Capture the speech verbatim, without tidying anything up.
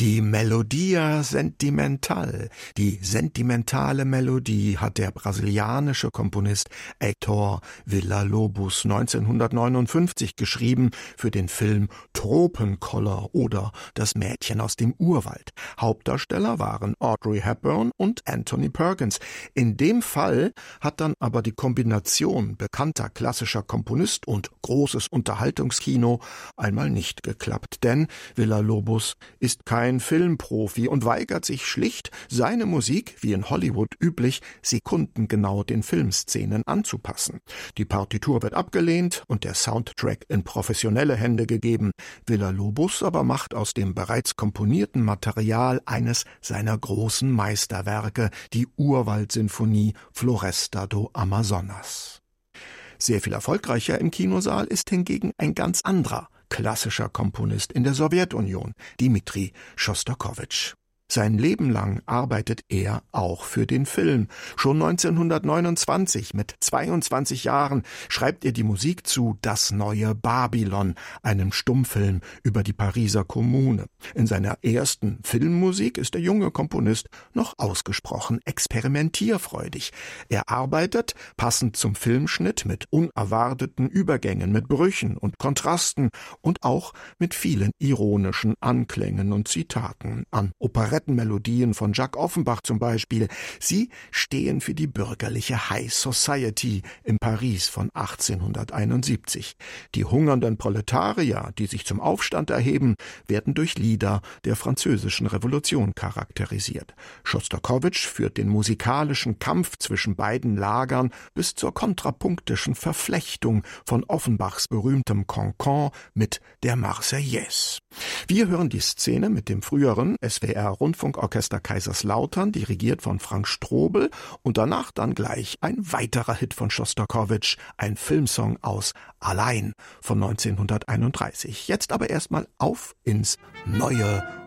Die Melodia Sentimental, die sentimentale Melodie, hat der brasilianische Komponist Heitor Villa-Lobos neunzehnhundertneunundfünfzig geschrieben für den Film Tropenkoller oder Das Mädchen aus dem Urwald. Hauptdarsteller waren Audrey Hepburn und Anthony Perkins. In dem Fall hat dann aber die Kombination bekannter klassischer Komponist und großes Unterhaltungskino einmal nicht geklappt, denn Villa-Lobos ist kein Ein Filmprofi und weigert sich schlicht, seine Musik, wie in Hollywood üblich, sekundengenau den Filmszenen anzupassen. Die Partitur wird abgelehnt und der Soundtrack in professionelle Hände gegeben. Villa-Lobos aber macht aus dem bereits komponierten Material eines seiner großen Meisterwerke, die Urwaldsinfonie Floresta do Amazonas. Sehr viel erfolgreicher im Kinosaal ist hingegen ein ganz anderer klassischer Komponist in der Sowjetunion, Dmitri Schostakowitsch. Sein Leben lang arbeitet er auch für den Film. Schon neunzehnhundertneunundzwanzig, mit zweiundzwanzig Jahren, schreibt er die Musik zu Das neue Babylon, einem Stummfilm über die Pariser Kommune. In seiner ersten Filmmusik ist der junge Komponist noch ausgesprochen experimentierfreudig. Er arbeitet, passend zum Filmschnitt, mit unerwarteten Übergängen, mit Brüchen und Kontrasten und auch mit vielen ironischen Anklängen und Zitaten an Operetten. Melodien von Jacques Offenbach zum Beispiel. Sie stehen für die bürgerliche High Society in Paris von achtzehnhunderteinundsiebzig. Die hungernden Proletarier, die sich zum Aufstand erheben, werden durch Lieder der französischen Revolution charakterisiert. Schostakowitsch führt den musikalischen Kampf zwischen beiden Lagern bis zur kontrapunktischen Verflechtung von Offenbachs berühmtem Cancan mit der Marseillaise. Wir hören die Szene mit dem früheren S W R-Rundfunkorchester Kaiserslautern, dirigiert von Frank Strobel, und danach dann gleich ein weiterer Hit von Schostakowitsch, ein Filmsong aus Allein von neunzehnhunderteinunddreißig. Jetzt aber erstmal auf ins neue